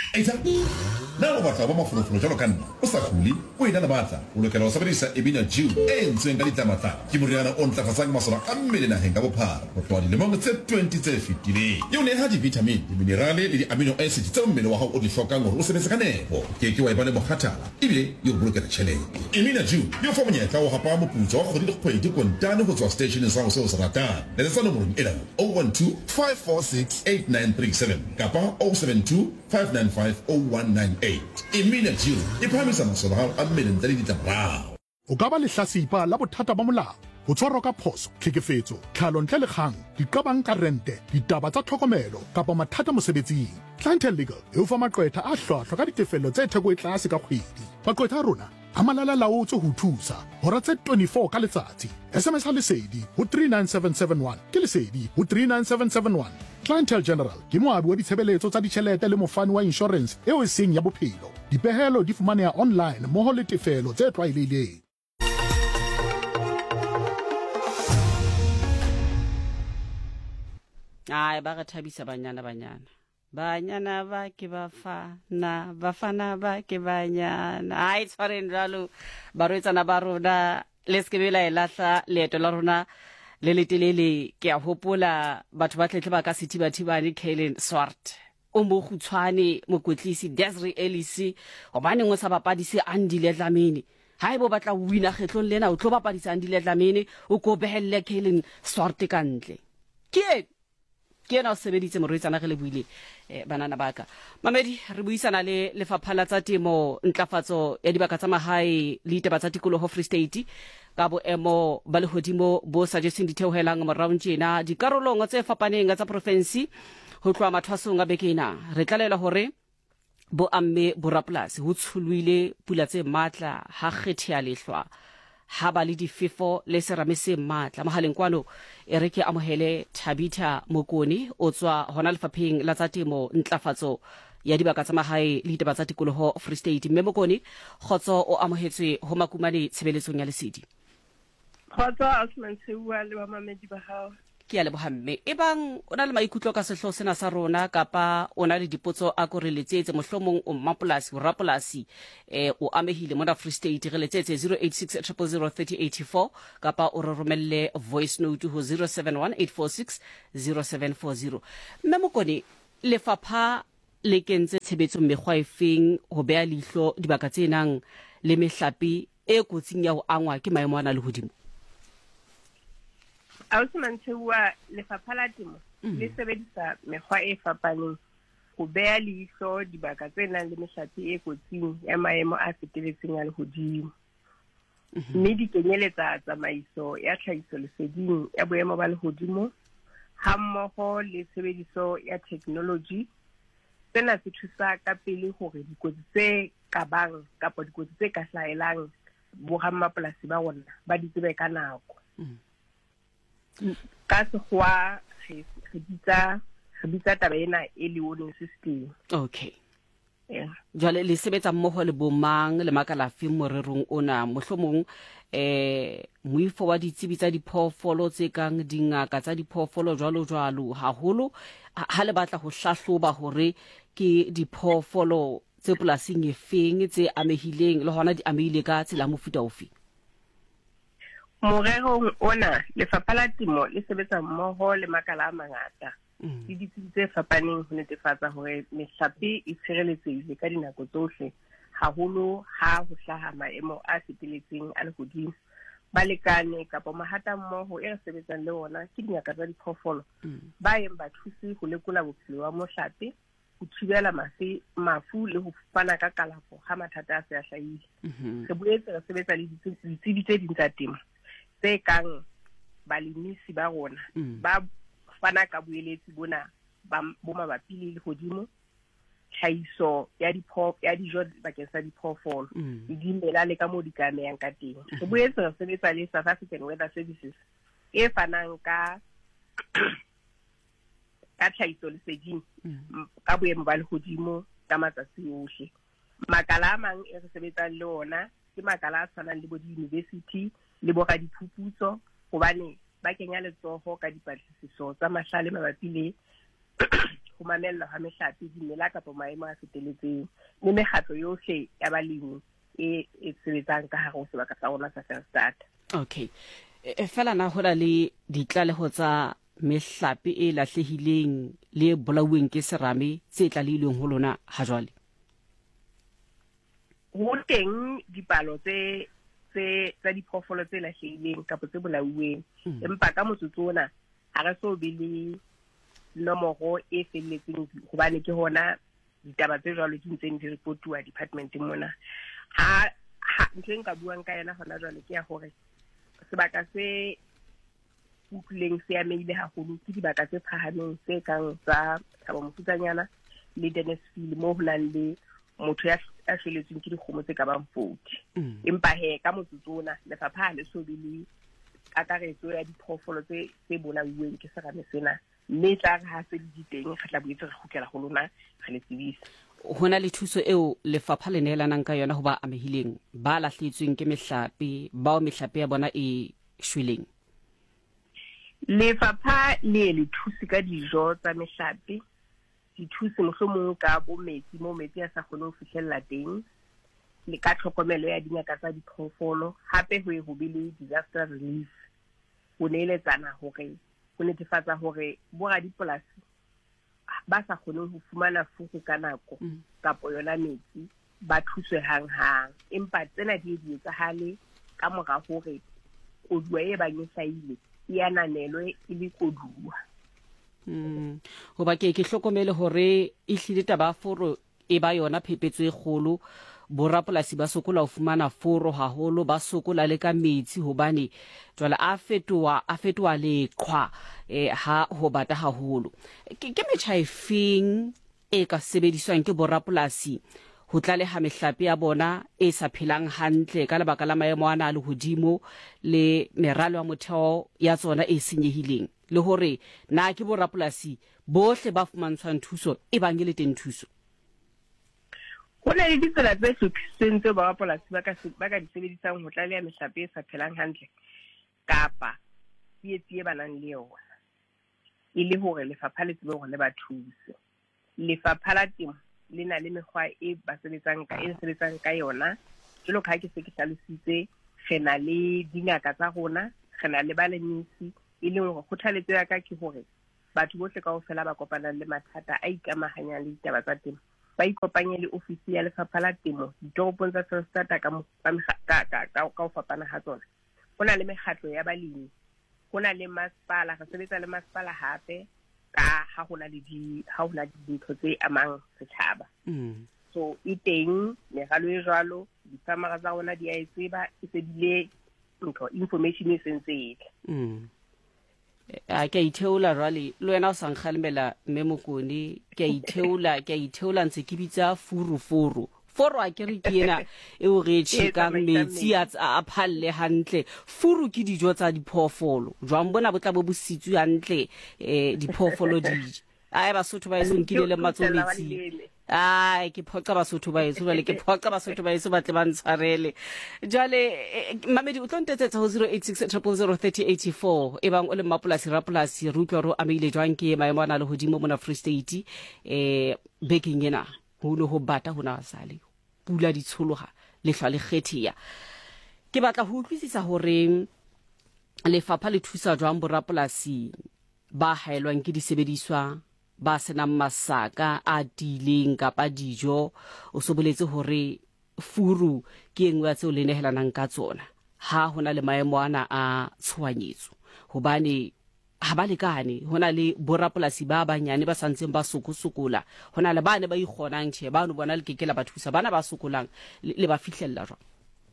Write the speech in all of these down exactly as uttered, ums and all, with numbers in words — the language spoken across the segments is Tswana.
Aitha na o batla ba mafolofolo jalo ka nna o sa khuli o ina na batla o lokela ho sebedisa Emina Jew e entsweng ka ditamata ke moriana o ntlafatsang masole a mmele naheng ka bophara ho tloha dilemong tse twenty tse fetileng yo ne ha di-vitamin di-minerale le di-amino acid tse mmele wa hao o di hlokang hore o sebetse ka nepo ke ke wa ibane mokhathala ebile yo bolokela tjhelete. Emina Jew yo fa monyetla o hapa moputso wa kgwedi le kgwedi kontane ho tswa stationeng sa ho se o se ratang le tsa nomorong ena oh one two five four six eight nine three seven kapa oh seven two five nine five oh one nine eight. Emina Jew e phamisa masole a hao a mmele ntle le ditlamorao. O ka ba lehlasipa la bothata ba molao, ho tshwarwa ka phoso, tlhekefetso, tlhalo ntle le kgang, diqabang ka rente, ditaba tsa tlhokomelo kapa mathata mosebetsing. Clientele Legal e o fa maqwetha a hlwahlwa ka ditefello tse theko e tlase ka kgwedi. Maqwetha a rona a malala laotse ho thusa hora tse twenty-four ka letsatsi. S M S ha lesedi ho three nine seven seven one ke lesedi ho three nine seven seven one. Clientele General ke moabi wa ditshebeletso tsa ditjhelete le mofani wa insurance eo e seng ya bophelo. Dipehelo di fumaneha online mmoho le tefelo tse tlwaelehileng. Ai ba re thabisa banyana banyana. Banyana ba ke bafana, bafana ba ke banyana. Ai tshwareng jalo ba roetsana ba rona le se ke bela e lahla leeto la rona le letelele ke a hopola batho ba tletle ba ka sethibathibane Kellen Swart. O mo khutshwane mokwetlisi Desiree Ellis hobane ngo sa bapadisi Andile Dlamini. Haebo batla wina kgetlong lena o tlo bapadisa Andile Dlamini o go behelle Kellen Swart ka ntle. Ke ke na o sebeditse morwetsana ge le buile eh, banana baka mamedi re buisana le lefapha la tsa temo ntlafatso ya dibaka tsa mahae le ditaba tsa tikoloho Free State ka boemo ba lehodimo bo sa jeseng ditheohelang morao tjena dikarolong tse fapaneng tsa province ho tloa mathwasong a bekena re tlalela hore bo amme borapolasi ho tshuluile pula tse matla ha kgethea lehlwa ha ba le difefo le serame se matla mohaleng kwano e re ke amohele Tabitha Mokoni o tswa hona lefapheng la tsa temo ntlafatso ya dibaka tsa mahae le ditaba tsa tikoloho Free State. Mme Mokoni khotso o amohetswe ho makumane tshebeletsong ya lesedi. Khotso Asman Sewa le ba mamedi ba hao. Ke a lebohamme e bang o na le maikutlo ka sehlo sena sa rona kapa o na le dipotso a go re letsetse mohlomong o mmapolasi o rapolasi eh o amehile mona Free State re letsetse zero eight six zero zero zero three oh eight four kapa o re romelle voice note ho zero seven one eight four six zero seven four zero. Mme Mokoni lefapha le kentse tshebetso mekgwa e feng ho bea lihlo dibaka tse nang le mehlapi e kotsing ya ho angwa ke maemo ana le hodimo. Ausman Sewa lefapha la temo le sebedisa mekgwa e fapaneng ho bea leihlo dibaka tse nang le mehlapi e kotsing ya maemo a feteletseng a lehodimo. Mme di kenyeletsa tsamaiso ya tlhahiso leseding ya boemo ba lehodimo ha mmoho le tshebediso ya technology. Sena se thusa ka pele hore dikotsi tse kabang kapa dikotsi tse ka hlahelang bo rammapolasi ba rona ba di tsebe ka nako. Ka sekgowa re bitsa re bitsa taba ena e le warning system. Okay. Yeah. Jwale le sebetsa mmoho le bomang le makalafi morerong ona mohlomong eh moifo wa ditsebi tsa diphoofolo tse kang dingaka tsa diphoofolo jwalo jwalo haholo ha le batla ho hlahloba hore ke diphoofolo tse polasing e feng tse amehileng le hona di amehile ka tsela mofuta ofe. Morerong ona lefapha la temo le sebetsa mmoho le makala a mangata le ditsebi tse fapaneng ho netefatsa hore mehlape e tshireletsehile ka dinako tsohle haholo ha ho hlaha maemo a feteletseng a lehodimo. Balekane kapa mahata mmoho e re sebetsang le ona ke dingaka tsa diphoofolo ba eng ba thusi ho lekola bophelo wa mohlape ho thibela mafu mafu le ho fana ka kalafo ha mathata a se a hlahile. Re boetse re sebetsa le ditsebi tse ding tsa temo tse kang balemisi ba rona ba fana ka boeletsi bona ba bo mabapi le lehodimo tlhahiso ya diphoofolo ya dijo bakeng sa diphoofolo le dimela le ka mo di kamehang ka teng. Re boetse re sebetsa le South African Weather Services e fanang ka ka tlhahiso leseding ka boemo ba lehodimo ka matsatsi ohle. Makala a mang e re sebetsang le ona ke makala a tshwanang le bo di-university le bo ga diphuputso hobane ba kenya letsoho ka dipatlisiso tsa mahlale mabapi le ho mamella ha mehlape dimela kapa maemo a feteletseng le mekgatlo yohle ya balemi e e sebetsang ka hare ho sebaka sa rona sa Foreisetata. Okay. E fela na hola le ditlaleho tsa mehlape e lahlehileng le bolauweng ke serame tse tlalilweng ho lona ha jwale? Ho teng dipalo tse tse tsa diphoofolo tse lahlehileng kapa tse bolauweng, empa ka motsotso ona ha re so be le nomoro e felletseng hobane ke hona ditaba tse jwalo di ntseng di reportuwa departmenteng mona. Ha ha ntse nka buang ka yena hona jwale ke ya hore sebaka se utlwileng se amehile haholo ke dibaka tse phahameng tse kang tsa Thabo Mofutsanyana le Dennisfield moo ho nang le motho ya a feletsweng ke dikgomo tse ka bang forty. Empa he ka motsotso ona lefapha le so be le kakaretso ya diphoofolo tse tse bolauweng ke serame sena, mme tla re ha se di teng re tla boetse re kgutlela ho lona re le tsebisa. Hona le thuso eo lefapha le nehelanang ka yona ho ba amehileng ba lahlehetsweng ke mehlape bao mehlape ya bona e shweleng? Lefapha le le thusi ka dijo tsa mehlape, di thusi mohlomong ka bo metsi mo metsi a sa kgone ho fihlella teng, le ka tlhokomelo ya dingaka tsa diphoofolo, hape ho e ho be le disaster relief ho neeletsana hore ho netefatsa hore bora dipolasi ba sa kgone ho fumana furu ka nako kapa yona metsi ba thuswe hang hang. Empa tsena di di etsahale ka mora hore koduwa e bang e hlahile ya nanelwe e le koduwa. Mm. Ho ba ke ke hlokomele hore e hlile taba foro e ba yona phepetso e kgolo, borapolasi ba sokola ho fumana foro haholo, ba sokola le ka metsi hobane jwale a fetoha a fetoha le qhwa eh, ha ho bata haholo. Ke ke metjha e feng e ka sebediswang ke borapolasi ho tlaleha mehlape ya bona e sa phelang hantle ka lebaka la maemo ana le hodimo le meralo ya motheo ya tsona e senyehileng, le hore na ke borapolasi bohle ba fumantshwang thuso e bang le teng thuso? Ho na le ditsela tse hlophisitsweng tse borapolasi ba ka ba ka di sebedisang ho tlaleha mehlape e sa phelang hantle kapa tsietsi e banang le yona, e le hore lefapha le tsebe hore le ba thuse. Lefapha la temo le na le mekgwa e ba sebetsang ka e sebetsang ka yona, jalo ka ha ke se ke hlalositse, re na le dingaka tsa rona, re na le balemisi, e leng hore kgothaletso ya ka ke hore batho bohle kaofela ba kopanang le mathata a ikamahanyang le ditaba tsa temo ba ikopanye le ofisi ya lefapha la temo ditoropong tsa Foreisetata ka ka ka ho fapana ha tsona. Ho na le mekgatlo ya balemi, ho na le masepala, re sebetsa le masepala hape ka ha hona le di ha hona di dintho tse amang setjhaba. Mm. So e teng meralo e jwalo, ditsamara tsa rona di a e tseba, e se bile ntho information e sentse e tle. Mm. A ke itheola rally le wena o sankgalemela memokone, ke itheola ke itheola ntse ke bitsa furu furu foro a ke re ke ena e o re tshekang metsi a a phalle hantle. Furu ke dijo tsa diphoofolo jwang bona bo tla bo bositswe hantle eh diphoofolo di a ba sotho ba isong ke le matsometsi. Ai ke phoqa basotho ba etso le ke phoqa basotho ba etso ba tle ba ntshwarele jale mamedi o tlontetsetsa ho zero eight six zero zero zero three oh eight four e bang o le mapolasi rapolasi re utlwa ro ameile jwang ke maemo ana le hodimo mona Free State eh baking ena ho le ho bata hona wasale pula di tsholoha le hla le kgethia. Ke batla ho utlwisisa hore lefapha le thusa jwang borapolasi ba haelwang ke disebediswa ba sena masaka a dileng kapa dijo, o soboletse hore furu ke engwa tse o le nehelanang ka tsona ha hona le maemo ana a tshwanyetso, hobane ha ba lekane. Hona le borapolasi ba banyane ba santseng ba sokosokola, hona le bane ba ikgonang tjhe ba no bona le kekela ba thusa bana ba sokolang le ba fihlella jwang.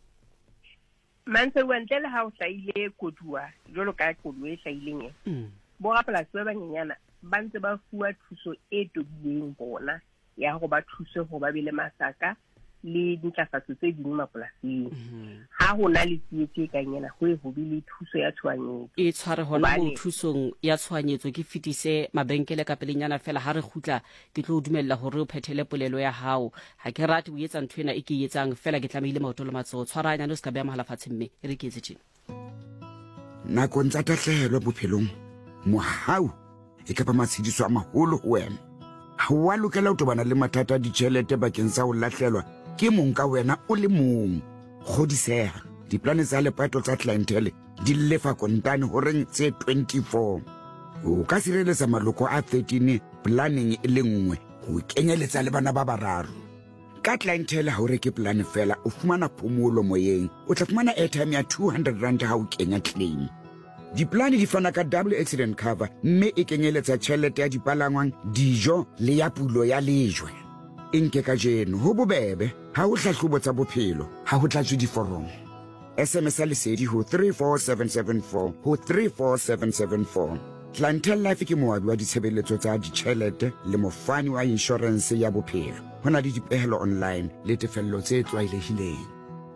Mantse wa ntle le ha o hlaile koduwa jolo ka koduwa e hlaileng e borapolasi ba banyenyana ba ntse ba fuwa thuso e tobileng bona ya go ba thuse go ba bile masaka le dintlafatso tse dingwe mapolasing. Ha hona le tsietsi ka nyena go e go bile thuso ya tshwanyetso e tshware hona mo thusong ya tshwanyetso. Ke fitise mabenkele ka pelenyana fela ha re khutla ke tlo dumella hore o phethele polelo ya hao. Ha ke rate o etsa nthwena e ke etsang fela ke tlameile maoto le matso tshwaranya no ska bea mahala fatshe mme e re ke etse tjena nako ntsa tahlehelo bophelong mohau e ka ba matshidiso a maholo ho wena. ha wa lokela ho tobana le mathata a ditjhelete bakeng sa ho lahlelwa ke mong ka wena o le mong. Kgodiseha, diplane tsa lepato tsa clientele di lefa kontane horeng tse twenty-four. O ka sireletsa maloko a thirteen planning e le nngwe ho kenyeletsa le bana ba bararo. Ka clientele ha o reke plan fela o fumana phomolo moyeng, o tla fumana airtime ya two hundred rand ha o kenya claim. Diplane di fana ka double accident cover mme e kenyeletsa tjhelete ya dipalangwang, dijo le ya pulo ya lejwe. Inke ka jeno ho bobebe ha o hlahlobo tsa bophelo ha ho tlatswe diforomo. S M S lesedi ho three four seven seven four ho three four seven seven four. Clientele Life ke moabi wa ditshebeletso tsa ditjhelete le mofani wa insurance ya bophelo. Ho na le dipehelo online le tefello tse tlwaelehileng.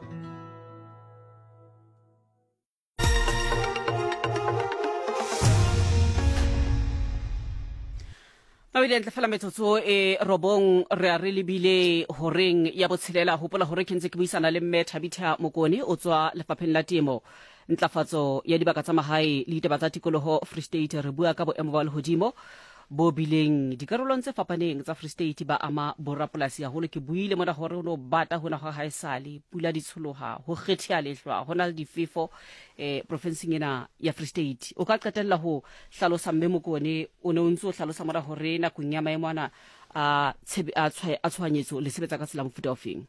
Mabile ntle fela metsotso e robong re a re lebile horeng ya botshelela hopola hore ke ntse ke buisana le mme Thabitha Mokone o tswa lefapheng la temo ntlafatso ya dibaka tsa mahae le ditaba tsa tikoloho Free State. Re bua ka boemo ba lehodimo bo bileng dikarolong tse fapaneng tsa Free State ba ama borapolasi haholo. Ke buile mona hore o no bata hona ga haesale pula di tsholoha ho kgethia lehlwa hona le difefo eh provinceng ena ya Free State. O ka qetella ho hlalosa mme Mokone o ne o ntse o hlalosa mona hore na kunya maemo ana a tsebe a tshwae a tshwanyetso le sebetsa ka tsela mofuta ofeng.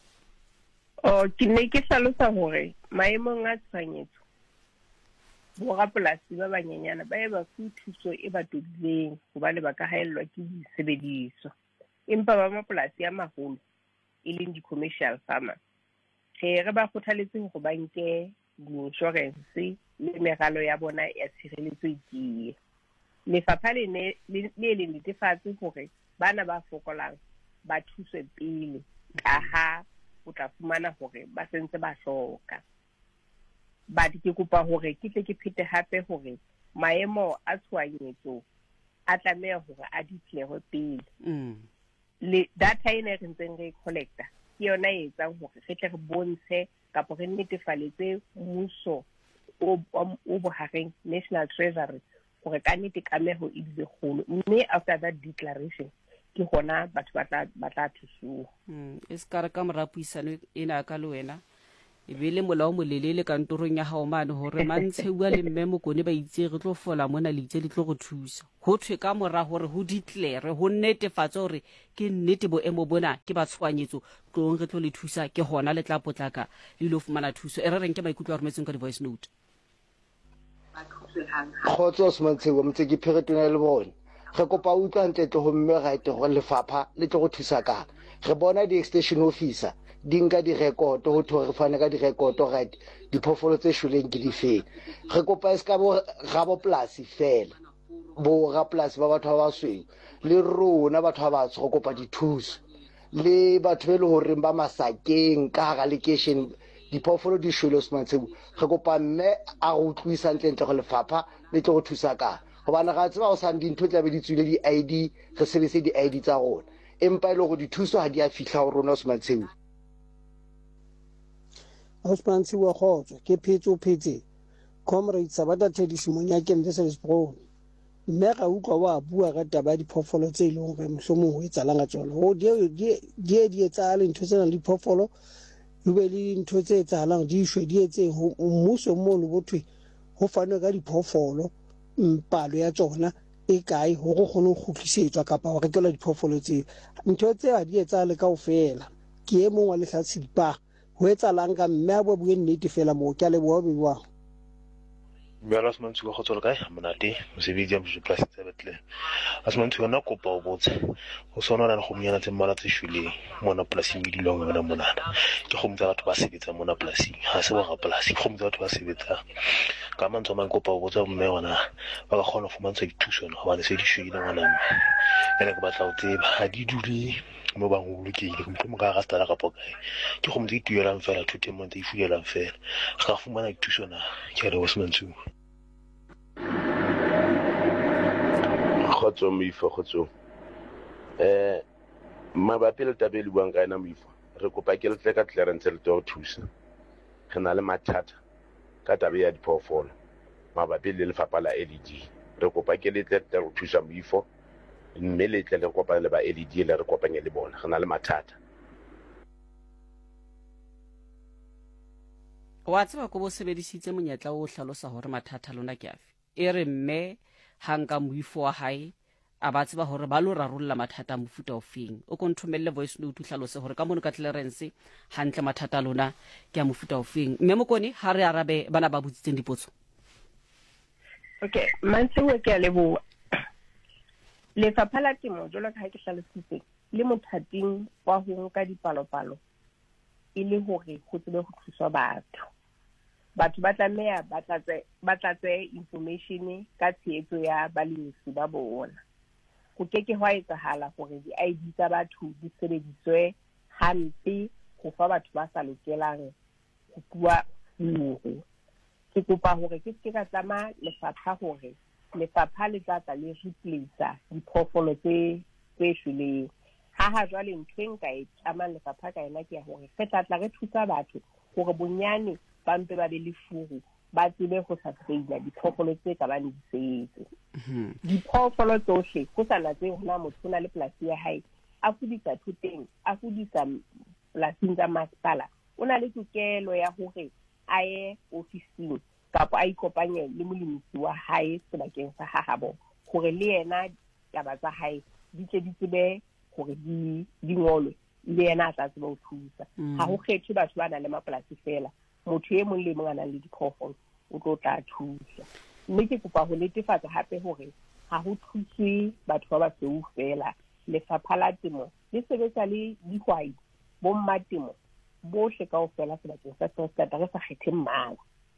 O ke ne ke hlalosa hore maemong a tshwanyetso borapolasi ba banyenyana ba eba fu thuso e ba tobileng hobane ba ka haellwa ke disebediswa, empa ba mapolasi a maholo e leng di-commercial farmers re re ba kgothaletse hore ba nke di-insurance le meralo ya bona ya tshireletso e tiye. Lefapha le ne le le netefatse hore bana ba fokolang ba thuswe pele ka ha o tla fumana hore ba sentse ba hloka. Ba di ke kopa hore ke tle ke phete hape hore maemo a tshwanyetso a tlameha hore a declare pele. Mm. Le data ena re ntseng re collector ke yona e etsang hore re tle re bontshe kapo re netefaletse mmuso o o bohareng National Treasury hore ka nnete kameho e bile kgolo, mme after that declaration ke hona batho ba tla ba tla thusuwa. Mm. Iskara ka morapuisano ena ka le wena e bele molao molelele kantorong ya hao mane hore mantsheua le mme Mokone ba itse re tlo fola mona le itse di tlo go thusa ho thwe ka mora hore ho declare ho netefatsa hore ke nnete boemo bona ke ba tshwanyetso tlong re tlo le thusa ke hona le tla potlaka le lo fumana thuso e re reng ke maikutlo a rometseng ka di voice note. Khotso Smantshewa mtse ke pheretona le bona re kopa utlwa ntetlo ho mme right go lefapha le tlo go thusa ka re bona di extension officer dinka di record ho thore re fane ka di record right diphoofolo tse shuleng ke di feng re kopa ska bo rabo polasi fela bo ra polasi ba batho ba basweu le rona batho ba batho go kopa dithuso le batho be le hore ba masakeng ka ga location diphoofolo di shule Smantshewa re kopa mme a go tlwisa ntle go lefapha le tlo go thusa ka hobane ga tseba go sa dintho tla be di tswile di I D re sebetse di I D tsa rona empa ile go dithuso ha di a fihla ho rona Smantshewa. Smantshewa khotso ke phetso phetse comrade Sabata Thedisi Monyakeng tse se bro mme ga utlwa wa bua ka taba di phofolo tse ileng re mhlomong ho etsalang ka tsona ho di di di etsa le ntho tsena le phofolo le be le ntho tse etsalang di shwe di etse mmuso mo le bothwe ho fanwe ka diphofolo mpalo ya tsona e kae ho go kgone go khutlisetswa kapa ho rekela diphofolo tse ntho tse a di etsa le kaofela ke e mong wa lehlatsipa ho etsalang ka mme a bo bue nnete fela mo ke a le bo bua. Mera Smantshewa go tsolo kae monate mosebetsi ya bopolasi tsa betle Smantshewa na kopa o botse o sona na go mnyana tse mmala tse shuleng mona polasing di long mona monana ke go mtsa batho ba sebetsa mona polasing ha se wa polasi go mtsa batho ba sebetsa ka mantso mang kopa o botse mme wana ba ka kgona go fumantsha dithuso no hobane se di shwile ngwana mme ene ke batla o tseba ha di dule mo bang o lokile go mtlo mo ka ga stala ka pokae ke go mtse ituelang fela thuto mo ntse ifuelang fela ga fumana dithuso na ke re Smantshewa. Khotso Moifo khotso eh mabapi le tabeli buang ka ena Moifo re kopa ke le tle ka clearance le tlo thusa re na le mathata ka tabe ya diphoofolo mabapi le lefapha la L D re kopa ke le tle tlo thusa Moifo mme le tle le kopane le ba L E D le re kopanye le bona re na le mathata. wa tseba ko bo sebedisitse monyetla o hlalosa hore mathata lona ke afe e re mme hanga moifo wa hae a ba tseba hore ba lo rarolla mathata mofuta ofeng o ko nthomelle voice note o hlalose hore ka mono ka clearance hantle mathata lona ke a mofuta ofeng mme mokone ha re arabe bana ba butsitseng dipotso. Okay, Mantsiwe ke a leboha. Lefapha la Temo jwalo ka ha ke hlalositse le mothating wa ho nka dipalopalo e le hore go tsebe go thusa batho. Batho ba tlameha ba tlatse ba tlatse information ka tshehetso ya balemisi ba bona. Go keke hwa etsahala hore di-I D tsa batho di sebediswe hampe go fa batho ba sa lokelang go bua puo. Ke kopa hore ke se ka tlama lefapha hore lefapha le tlatla le replace diphoofolo tse tse shweleng. Ha ha jwale ntweng ka e tlama lefapha ka ena ke ya hore re tlatla re thusa batho hore bonyane ba mpe ba be le furu ba tsebe go sa tseila diphoofolo tse ka bang di setse. Diphoofolo tsohle go sa natse hona motho na le polasi ya hae a fudisa thoteng a fudisa polasing tsa masepala o na le tokelo ya hore a ye ofising kapa a ikopanye le molemisi wa hae sebakeng sa hahabo hore le yena taba tsa hae di tle di tsebe hore di di ngolwe le yena a tla tseba ho thusa. Ha ho kgethe batho ba nang le mapolasi fela motho e mong le mong a nang le diphoofolo o tlo tla thusa. Mme ke kopa ho netefatsa hape hore ha ho thuswe batho ba basweu fela. Lefapha la Temo le sebetsa le dihwai bo mmatemo bohle kaofela sebakeng sa Freistata re sa kgethe mmala.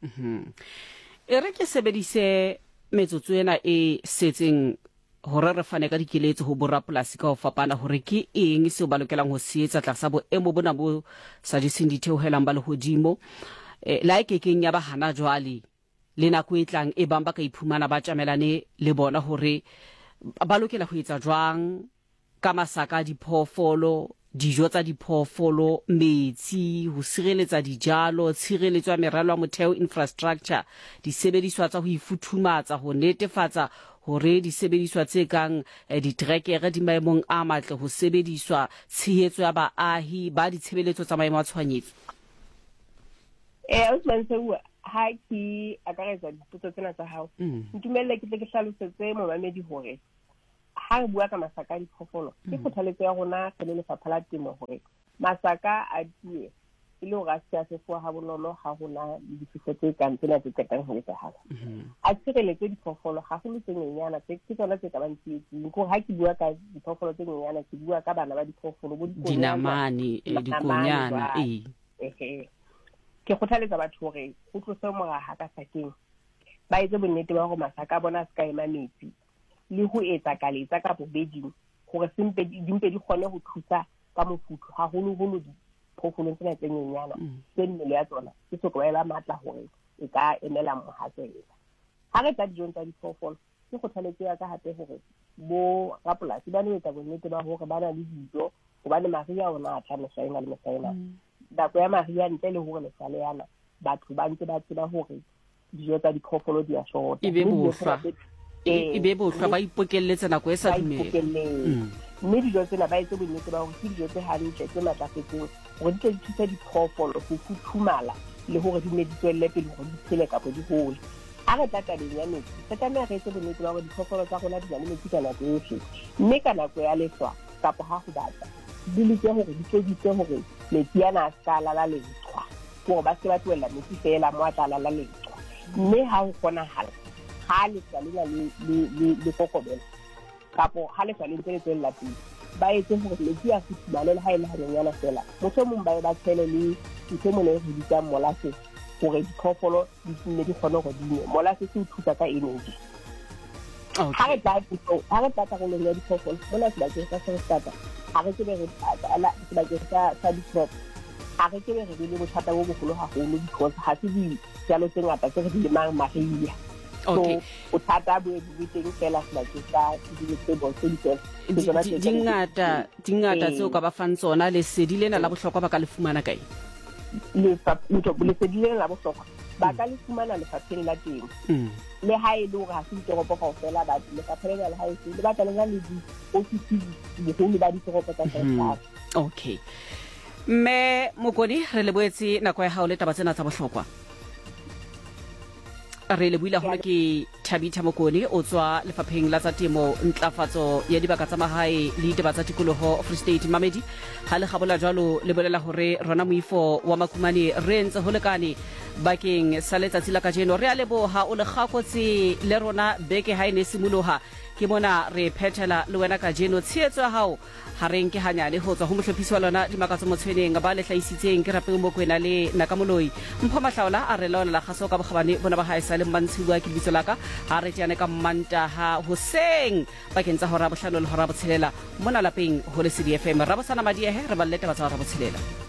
E re ke sebedise metsotso ena e setseng hore re fane ka dikeletso ho borapolasi ka ho fapana hore ke eng se ba lokelang ho se etsa tlasa boemo bona bo sa diseng ditheohelang ba le hodimo la ke keng ya ba hana jwale le nako e tlang e bang ba ka iphumana ba tjamelane le bona hore ba lokela ho etsa jwang ka masaka diphoofolo dijo tsa diphoofolo metsi ho sireletsa dijalo tshireletso ya meralo ya motheo infrastructure disebediswa tsa ho ifuthumatsa ho netefatsa hore disebediswa tse kang eh, ditrekere di maemong a matle ho sebediswa tshehetso ya baahi ba ditshebeletso tsa maemo a tshwanyetso. Eh Osman Sewa ha ki akaretsa dipotso tsena tsa hao ntumelle ke tle ke hlalosetse momamedi hore ha re bua ka masaka a diphoofolo ke kgothaletso ya rona re le Lefapha la Temo hore masaka a tie e le hore a se a sefuwa ha bonolo ha hona le difefo tse kang tsena tse qetang ho etsahala. A tshireletse diphoofolo ha ho le tse nyenyana tse ke tsona tse ka bang tsietsing ko ha ke bua ka diphoofolo tse nyenyana ke bua ka bana ba diphoofolo bo dinamane dikonyana eh eh ke kgothaletsa batho hore ho tlose moraha ka sakeng ba etse bonnete ba hore masaka a bona se ka ema metsi le ho etsa kaletsa ka bobeding hore simpe di mpe di kgone ho thusa ka mofuthu ha holo holo diphoofolo tsena tse nyenyana tse mmele ya tsona ke se go ela matla hore e ka emela mohatsela. Ha re tla dijong tsa diphoofolo ke kgothaletso ya ka hape hore bo rapolasi ba ne etsa bonnete ba hore ba na le dijo hobane maria ona a tla mesaena le mesaena dako ya maria ntle le hore lesale yana batho ba ntse ba tseba hore dijo tsa diphoofolo di a shota e be bohlwa e be bohlwa ba ipokelletse nako e sa dumela mme dijo tsena ba etse bonnete ba hore ke dijo tse hantle tse matlafetseng hore di tle di thusa diphoofolo ho futhumala le hore di ne di tswelle pele hore di tshele kapa di hole. Ha re tla tabeng ya metsi re tlameha re etse bonnete ba hore diphoofolo tsa rona di na le metsi ka nako yohle mme ka nako ya leswa kapa ha ho batla di leke hore di tlodise hore metsi yana a ska lala leqhwa hore ba se ba tlohella metsi fela mo a tla lala leqhwa. Mme ha ho kgonahala ha le tla le le le kokobela kapo ha le tla le ntse le tswella pele ba etse hore metsi a futhumale le ha e le hanyana fela motho mong ba e ba tshele le ntse mo le ho ditsa molase hore diphoofolo di tsine di kgone go dinne molase se thusa ka energy. Ha re tla ha re tla go le diphoofolo bona se ba ke sa Freistata ha re tsebe re ala se ba ke sa sa dikrop ha re tsebe re le bothata bo bogolo haholo because ha se di jalo tse ngata tse re di lemang maria. Okay. O thata bo di teng fela se ba ke sa di tse bo tse di dingata dingata tseo ka ba fang tsona le sedile na la bohlokwa ba ka le fumana kae le fa ntho le sedile la bohlokwa ba ka le fumana lefapheng la teng le ha e le hore ha se ditoropo kaofela ba lefapha lena le ha e se le batla le na le di-office boholo ba ditoropo tsa Freistata. Okay, mme Mokoni re le boetse nako ya hao le taba tsena tsa bohlokwa. Re le buila hore ke Thabitha Mokoni o tswa lefapheng la tsa temo ntlafatso ya dibaka tsa mahae le ditaba tsa tikoloho Free State Mamedi. Ha le gabola jwalo le bolela hore rona moifo wa Makumane re ntse ho lekane bakeng sa letsatsi la kajeno. Re a leboha o le gakotse le rona beke ha ene simoloha ke mona re phethela le wena kajeno tsheetso ya hao ha re nke hanyane ho tswa ho mohlophisi wa lona dimakatso motshweneng ba le hlaisitseng ke Rapeng Mokoena le Nakamoloi. Mpho Mahlaola a re lona la gaso ka bogabane bona ba haesa le Mantshiwa ke lebitso laka ha re tiane ka Mantaha hoseng bakeng tsa hora bohlano le hora botshelela mona lapeng ho le C D F M. Rabosana Madiehe re ballete ba tsa hora botshelela.